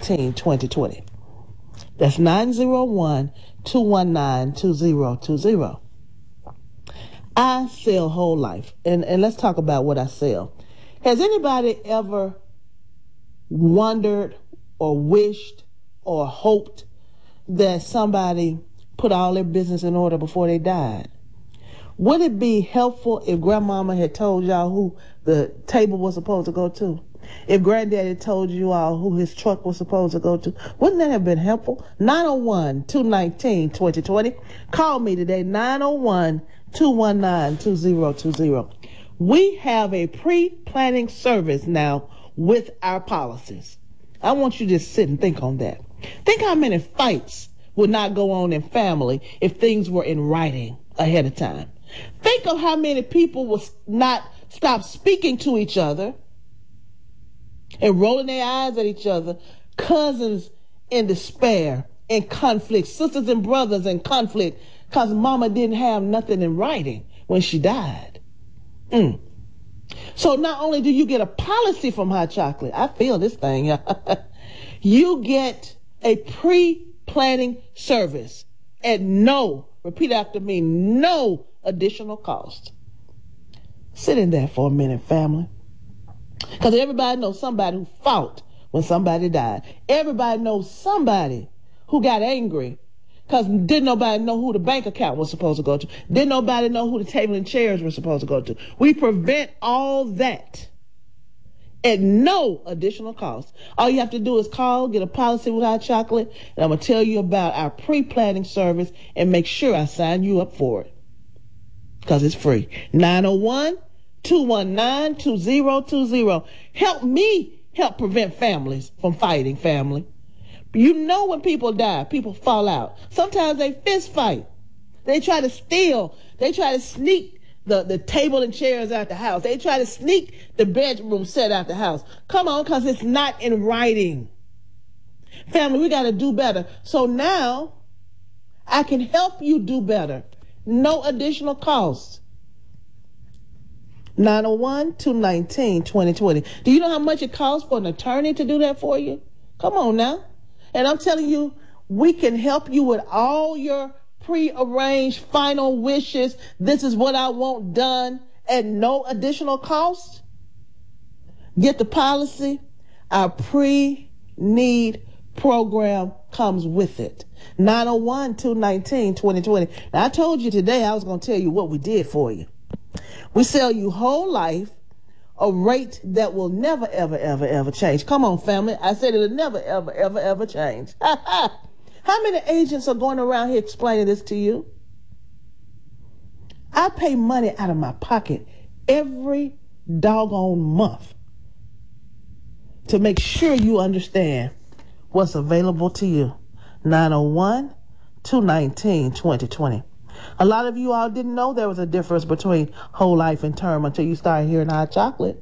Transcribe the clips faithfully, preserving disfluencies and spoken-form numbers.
nineteen, twenty twenty. That's nine oh one, two one nine, two oh two oh. I sell whole life. And, and let's talk about what I sell. Has anybody ever wondered or wished or hoped that somebody put all their business in order before they died? Would it be helpful if grandmama had told y'all who the table was supposed to go to? If granddaddy told you all who his truck was supposed to go to? Wouldn't that have been helpful? nine oh one, two one nine, two oh two oh. Call me today, nine oh one, two one nine, two oh two oh. We have a pre-planning service now with our policies. I want you to just sit and think on that. Think how many fights would not go on in family if things were in writing ahead of time. Think of how many people would not stop speaking to each other and rolling their eyes at each other, cousins in despair, in conflict, sisters and brothers in conflict, because mama didn't have nothing in writing when she died. Mm. So not only do you get a policy from Hot Chocolate, I feel this thing, you get a pre-planning service at no, repeat after me, no additional cost. Sit in there for a minute, family. Because everybody knows somebody who fought when somebody died. Everybody knows somebody who got angry because didn't nobody know who the bank account was supposed to go to. Didn't nobody know who the table and chairs were supposed to go to. We prevent all that at no additional cost. All you have to do is call, get a policy with Hot Chocolate, and I'm going to tell you about our pre-planning service and make sure I sign you up for it because it's free. nine oh one, two one nine, two oh two oh. Help me help prevent families from fighting, family. You know when people die, people fall out. Sometimes they fist fight. They try to steal. They try to sneak the, the table and chairs out the house. They try to sneak the bedroom set out the house. Come on, because it's not in writing. Family, we got to do better. So now I can help you do better. No additional cost. nine oh one, two one nine, two oh two oh. Do you know how much it costs for an attorney to do that for you? Come on now. And I'm telling you, we can help you with all your pre-arranged final wishes. This is what I want done at no additional cost. Get the policy. Our pre-need program comes with it. nine oh one, two one nine, two oh two oh. Now, I told you today I was going to tell you what we did for you. We sell you whole life, a rate that will never, ever, ever, ever change. Come on, family. I said it'll never, ever, ever, ever change. How many agents are going around here explaining this to you? I pay money out of my pocket every doggone month to make sure you understand what's available to you. nine oh one, two one nine, two oh two oh. A lot of you all didn't know there was a difference between whole life and term until you started hearing Hot Chocolate.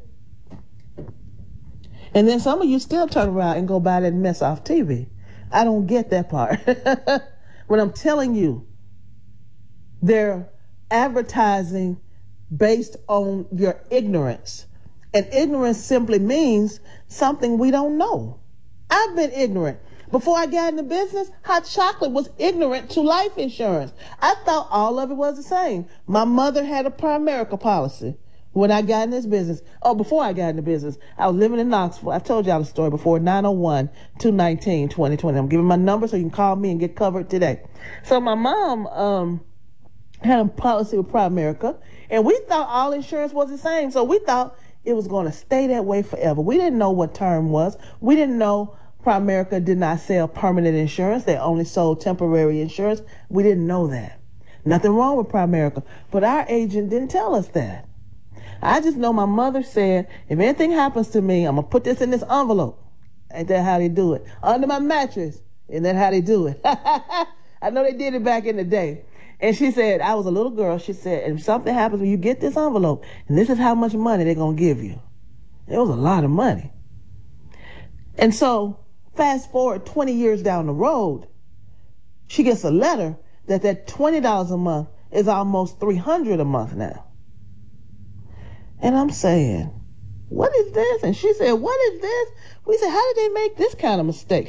And then some of you still turn around and go buy that mess off T V. I don't get that part. When I'm telling you, they're advertising based on your ignorance. And ignorance simply means something we don't know. I've been ignorant. Before I got into business, Hot Chocolate was ignorant to life insurance. I thought all of it was the same. My mother had a Primerica policy when I got in this business. Oh, before I got into business, I was living in Knoxville. I've told y'all the story before. nine oh one, two one nine, two oh two oh. I'm giving my number so you can call me and get covered today. So my mom um, had a policy with Primerica, and we thought all insurance was the same. So we thought it was going to stay that way forever. We didn't know what term was. We didn't know Primerica did not sell permanent insurance. They only sold temporary insurance. We didn't know that. Nothing wrong with Primerica, but our agent didn't tell us that. I just know my mother said, if anything happens to me, I'm going to put this in this envelope. Ain't that how they do it? Under my mattress. Isn't that how they do it? I know they did it back in the day. And she said, I was a little girl. She said, if something happens when you get this envelope, and this is how much money they're going to give you. It was a lot of money. And so fast forward twenty years down the road, she gets a letter that that twenty dollars a month is almost three hundred dollars a month now. And I'm saying, what is this? And she said, what is this? We said, how did they make this kind of mistake?